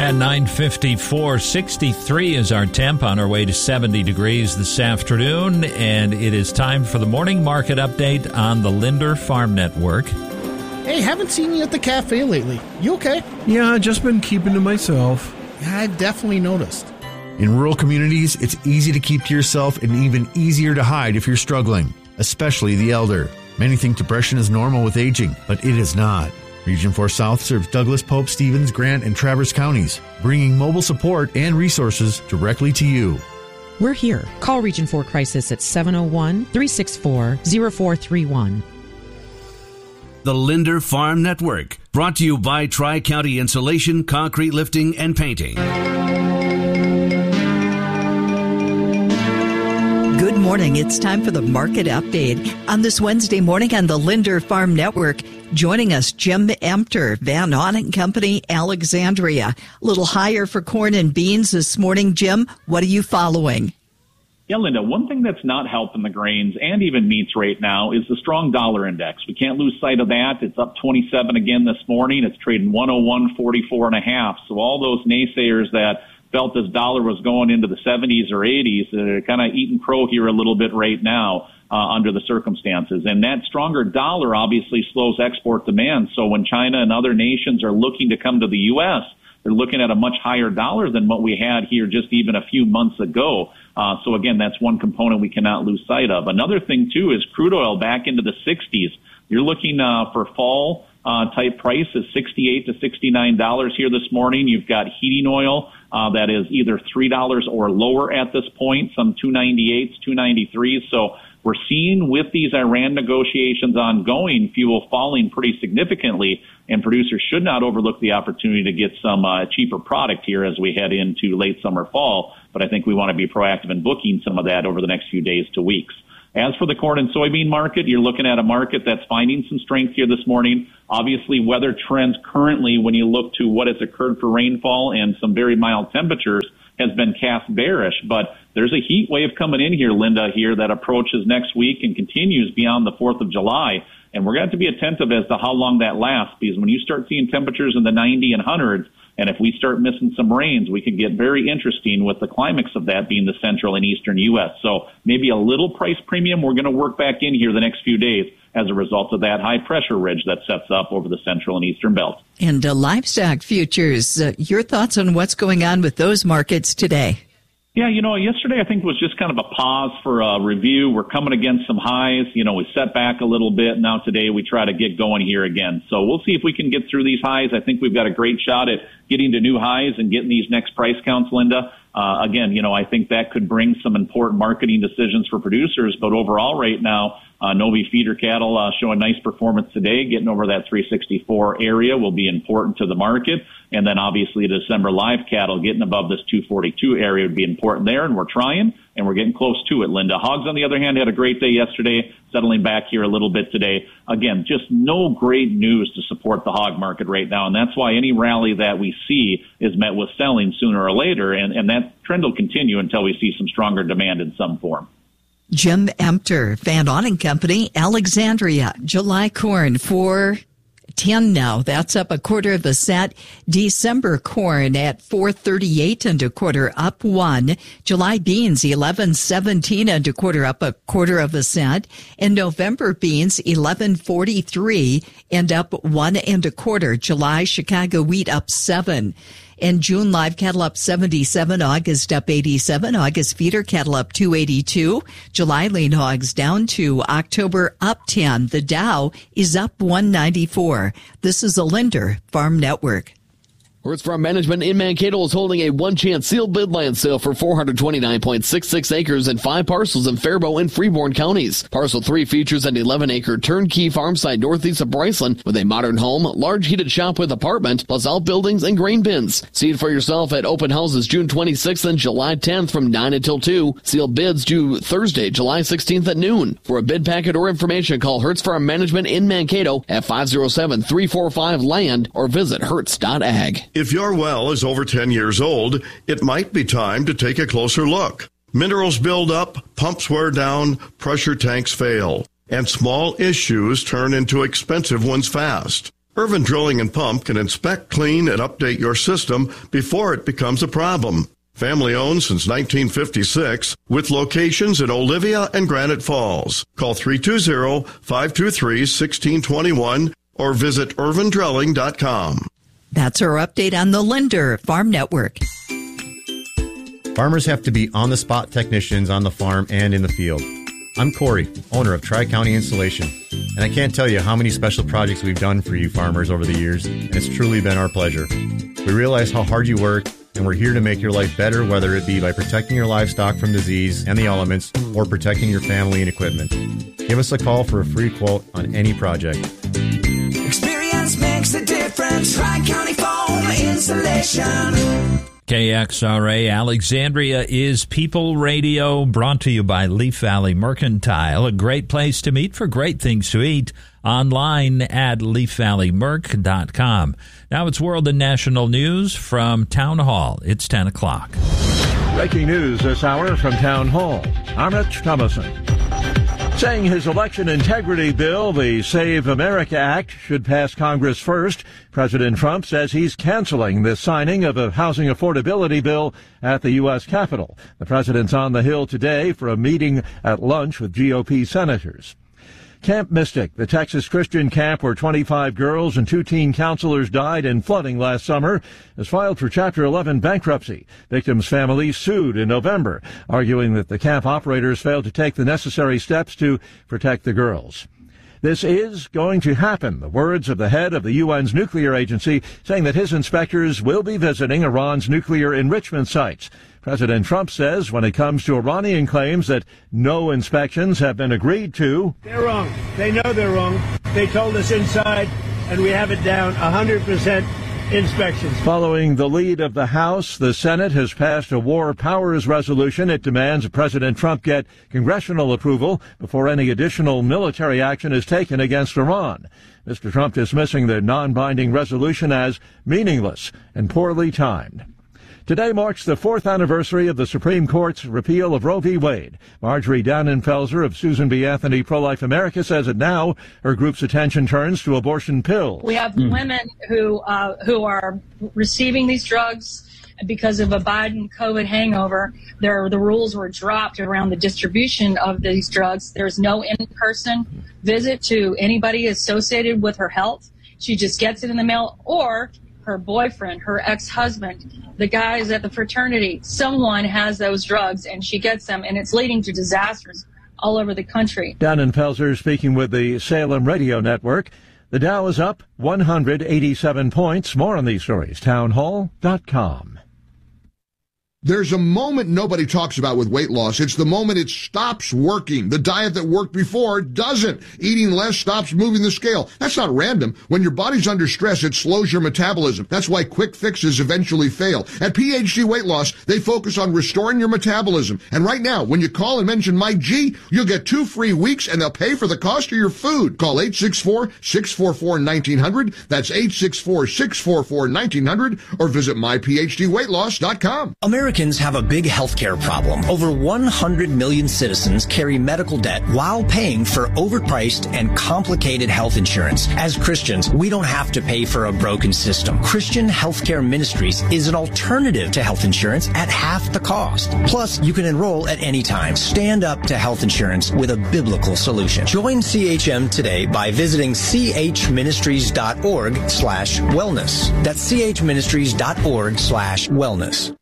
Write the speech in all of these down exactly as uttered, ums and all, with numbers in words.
At nine fifty-four, sixty-three is our temp, on our way to seventy degrees this afternoon, and it is time for the morning market update on the Linder Farm Network. Hey, haven't seen you at the cafe lately. You okay? Yeah, just been keeping to myself. Yeah, I've definitely noticed. In rural communities, it's easy to keep to yourself and even easier to hide if you're struggling, especially the elder. Many think depression is normal with aging, but it is not. Region four South serves Douglas, Pope, Stevens, Grant, and Traverse counties, bringing mobile support and resources directly to you. We're here. Call Region four Crisis at seven oh one, three six four, oh four three one. The Linder Farm Network, brought to you by Tri-County Insulation, Concrete Lifting, and Painting. Good morning. It's time for the market update on this Wednesday morning on the Linder Farm Network. Joining us, Jim Emter, Van Ahn and Company, Alexandria. A little higher for corn and beans this morning. Jim, what are you following? Yeah, Linda, one thing that's not helping the grains and even meats right now is the strong dollar index. We can't lose sight of that. It's up twenty-seven again this morning. It's trading one oh one forty-four and a half. So all those naysayers that felt this dollar was going into the seventies or eighties, they're kind of eating crow here a little bit right now uh, under the circumstances. And that stronger dollar obviously slows export demand. So when China and other nations are looking to come to the U S, they're looking at a much higher dollar than what we had here just even a few months ago. Uh, so again, that's one component we cannot lose sight of. Another thing too is crude oil back into the sixties. You're looking uh, for fall uh, type prices, sixty-eight to sixty-nine dollars here this morning. You've got heating oil uh, that is either three dollars or lower at this point, some two ninety-eights, two ninety-threes. So we're seeing with these Iran negotiations ongoing, fuel falling pretty significantly, and producers should not overlook the opportunity to get some uh, cheaper product here as we head into late summer, fall. But I think we want to be proactive in booking some of that over the next few days to weeks. As for the corn and soybean market, you're looking at a market that's finding some strength here this morning. Obviously, weather trends currently, when you look to what has occurred for rainfall and some very mild temperatures, has been cast bearish. But there's a heat wave coming in here, Linda, here that approaches next week and continues beyond the fourth of July. And we're going to have to be attentive as to how long that lasts, because when you start seeing temperatures in the ninety and hundreds, and if we start missing some rains, we could get very interesting with the climax of that being the central and eastern U S. So maybe a little price premium we're going to work back in here the next few days as a result of that high pressure ridge that sets up over the central and eastern belt. And uh, livestock futures, uh, your thoughts on what's going on with those markets today? Yeah, you know, yesterday I think was just kind of a pause for a review. We're coming against some highs. You know, we set back a little bit. Now today we try to get going here again. So we'll see if we can get through these highs. I think we've got a great shot at getting to new highs and getting these next price counts, Linda. Uh, again, you know, I think that could bring some important marketing decisions for producers. But overall right now, uh, Novi feeder cattle uh, showing nice performance today. Getting over that three sixty-four area will be important to the market. And then obviously December live cattle getting above this two forty-two area would be important there. And we're trying, and we're getting close to it, Linda. Hogs, on the other hand, had a great day yesterday, settling back here a little bit today. Again, just no great news to support the hog market right now. And that's why any rally that we see is met with selling sooner or later. And, and that trend will continue until we see some stronger demand in some form. Jim Emter, Van Ahn and Company, Alexandria. July corn for ten now. That's up a quarter of a cent. December corn at four thirty-eight and a quarter, up one. July beans eleven seventeen and a quarter, up a quarter of a cent. And November beans eleven forty-three and up one and a quarter. July Chicago wheat up seven. And June live cattle up seventy-seven, August up eighty-seven, August feeder cattle up two eighty-two, July lean hogs down two, October up ten. The Dow is up one ninety-four. This is a Linder Farm Network. Hertz Farm Management in Mankato is holding a one-chance sealed bid land sale for four hundred twenty-nine point six six acres and five parcels in Faribault and Freeborn counties. Parcel three features an eleven-acre turnkey farm site northeast of Bryceland with a modern home, large heated shop with apartment, plus outbuildings and grain bins. See it for yourself at open houses June twenty-sixth and July tenth from nine until two. Sealed bids due Thursday, July sixteenth at noon. For a bid packet or information, call Hertz Farm Management in Mankato at five oh seven, three four five, land or visit hertz dot ag. If your well is over ten years old, it might be time to take a closer look. Minerals build up, pumps wear down, pressure tanks fail, and small issues turn into expensive ones fast. Irvin Drilling and Pump can inspect, clean, and update your system before it becomes a problem. Family owned since nineteen fifty-six, with locations in Olivia and Granite Falls. Call three two zero, five two three, one six two one or visit irvin drilling dot com. That's our update on the Linder Farm Network. Farmers have to be on-the-spot technicians on the farm and in the field. I'm Corey, owner of Tri-County Installation, and I can't tell you how many special projects we've done for you farmers over the years, and it's truly been our pleasure. We realize how hard you work, and we're here to make your life better, whether it be by protecting your livestock from disease and the elements or protecting your family and equipment. Give us a call for a free quote on any project. Experience makes a difference. Tri-County Foam Insulation. K X R A Alexandria is People Radio, brought to you by Leaf Valley Mercantile, a great place to meet for great things to eat. Online at leaf valley merc dot com. Now it's world and national news from Town Hall. It's ten o'clock. Breaking news this hour from Town Hall. I'm Rich Thomason. Saying his election integrity bill, the Save America Act, should pass Congress first, President Trump says he's canceling the signing of a housing affordability bill at the U S Capitol. The president's on the Hill today for a meeting at lunch with G O P senators. Camp Mystic, the Texas Christian camp where twenty-five girls and two teen counselors died in flooding last summer, has filed for Chapter eleven bankruptcy. Victims' families sued in November, arguing that the camp operators failed to take the necessary steps to protect the girls. This is going to happen, the words of the head of the U N's nuclear agency, saying that his inspectors will be visiting Iran's nuclear enrichment sites. President Trump says when it comes to Iranian claims that no inspections have been agreed to, they're wrong. They know they're wrong. They told us inside, and we have it down one hundred percent inspections. Following the lead of the House, the Senate has passed a war powers resolution. It demands President Trump get congressional approval before any additional military action is taken against Iran. Mister Trump dismissing the non-binding resolution as meaningless and poorly timed. Today marks the fourth anniversary of the Supreme Court's repeal of Roe v. Wade. Marjorie Dannenfelser of Susan B. Anthony Pro-Life America says that now her group's attention turns to abortion pills. We have mm. women who uh, who are receiving these drugs because of a Biden COVID hangover. There, the rules were dropped around the distribution of these drugs. There's no in-person visit to anybody associated with her health. She just gets it in the mail, or her boyfriend, her ex-husband, the guys at the fraternity, someone has those drugs and she gets them, and it's leading to disasters all over the country. Dannenfelser speaking with the Salem Radio Network. The Dow is up one hundred eighty-seven points. More on these stories, town hall dot com. There's a moment nobody talks about with weight loss. It's the moment it stops working. The diet that worked before doesn't. Eating less stops moving the scale. That's not random. When your body's under stress, it slows your metabolism. That's why quick fixes eventually fail. At P H D Weight Loss, they focus on restoring your metabolism. And right now, when you call and mention Mike G, you'll get two free weeks and they'll pay for the cost of your food. Call eight six four, six four four, one nine zero zero. That's eight six four, six four four, one nine zero zero or visit my p h d weight loss dot com. Americans have a big healthcare problem. Over one hundred million citizens carry medical debt while paying for overpriced and complicated health insurance. As Christians, we don't have to pay for a broken system. Christian Healthcare Ministries is an alternative to health insurance at half the cost. Plus, you can enroll at any time. Stand up to health insurance with a biblical solution. Join C H M today by visiting c h ministries dot org slash wellness. That's c h ministries dot org slash wellness.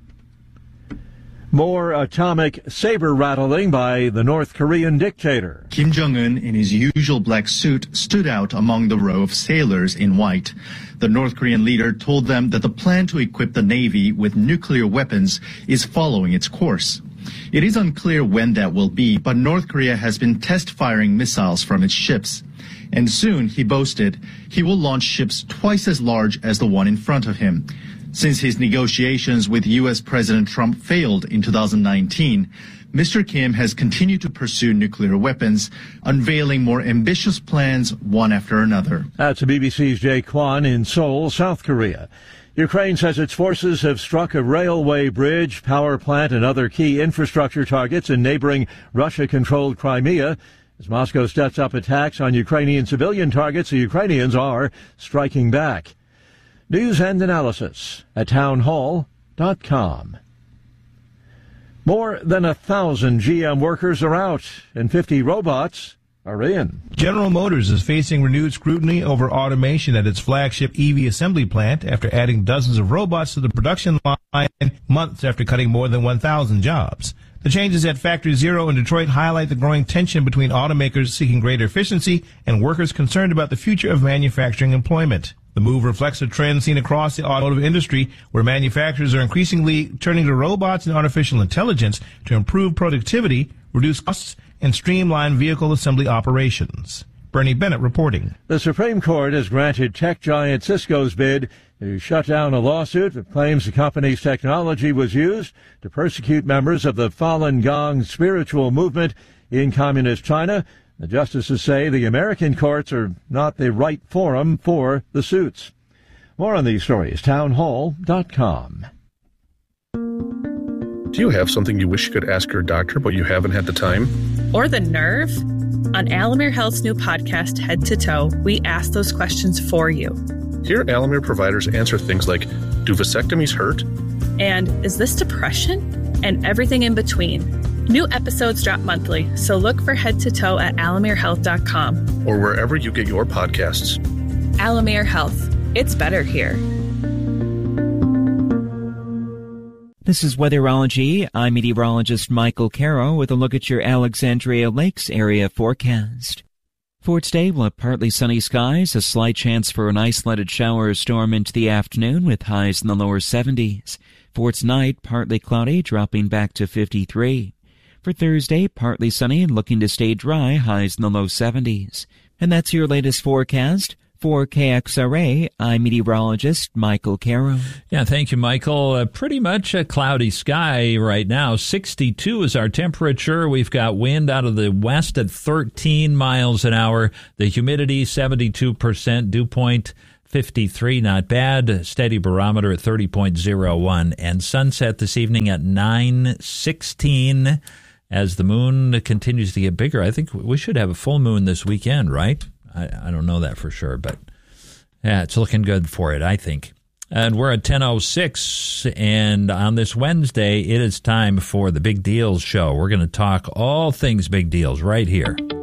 More atomic saber rattling by the North Korean dictator. Kim Jong-un, in his usual black suit, stood out among the row of sailors in white. The North Korean leader told them that the plan to equip the Navy with nuclear weapons is following its course. It is unclear when that will be, but North Korea has been test-firing missiles from its ships. And soon, he boasted, he will launch ships twice as large as the one in front of him. Since his negotiations with U S President Trump failed in two thousand nineteen, Mister Kim has continued to pursue nuclear weapons, unveiling more ambitious plans one after another. That's B B C's Jay Kwan in Seoul, South Korea. Ukraine says its forces have struck a railway bridge, power plant, and other key infrastructure targets in neighboring Russia-controlled Crimea. As Moscow steps up attacks on Ukrainian civilian targets, the Ukrainians are striking back. News and analysis at townhall dot com. More than a thousand G M workers are out, and fifty robots are in. General Motors is facing renewed scrutiny over automation at its flagship E V assembly plant after adding dozens of robots to the production line months after cutting more than one thousand jobs. The changes at Factory Zero in Detroit highlight the growing tension between automakers seeking greater efficiency and workers concerned about the future of manufacturing employment. The move reflects a trend seen across the automotive industry where manufacturers are increasingly turning to robots and artificial intelligence to improve productivity, reduce costs, and streamline vehicle assembly operations. Bernie Bennett reporting. The Supreme Court has granted tech giant Cisco's bid to shut down a lawsuit that claims the company's technology was used to persecute members of the Falun Gong spiritual movement in communist China. The justices say the American courts are not the right forum for the suits. More on these stories, townhall dot com. Do you have something you wish you could ask your doctor, but you haven't had the time? Or the nerve? On Alamere Health's new podcast, Head to Toe, we ask those questions for you. Here, Alamere providers answer things like, do vasectomies hurt? And is this depression? And everything in between. New episodes drop monthly, so look for Head to Toe at alamere health dot com. Or wherever you get your podcasts. Alamere Health. It's better here. This is Weatherology. I'm meteorologist Michael Caro with a look at your Alexandria Lakes area forecast. For today, we'll have partly sunny skies, a slight chance for an isolated shower or storm into the afternoon with highs in the lower seventies. For tonight, partly cloudy, dropping back to fifty-three. For Thursday, partly sunny and looking to stay dry, highs in the low seventies. And that's your latest forecast. For K X R A, I'm meteorologist Michael Caro. Yeah, thank you, Michael. Uh, pretty much a cloudy sky right now. sixty-two is our temperature. We've got wind out of the west at thirteen miles an hour. The humidity, seventy-two percent. Dew point, fifty-three. Not bad. Steady barometer at thirty point oh one. And sunset this evening at nine sixteen. As the moon continues to get bigger, I think we should have a full moon this weekend, right? I, I don't know that for sure, but yeah, it's looking good for it, I think. And we're at ten oh six, and on this Wednesday, it is time for the Big Deals Show. We're going to talk all things big deals right here.